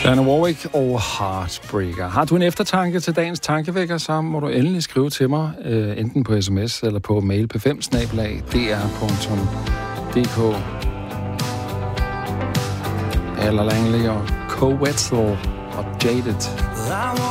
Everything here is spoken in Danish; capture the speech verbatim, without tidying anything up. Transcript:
Dana Warwick og Heartbreaker. Har du en eftertanke til dagens tankevækker, så må du endelig skrive til mig, øh, enten på sms eller på mail på fem snabel-a d r punktum d k. Eller Langley og Co. Wetzel og Jaded.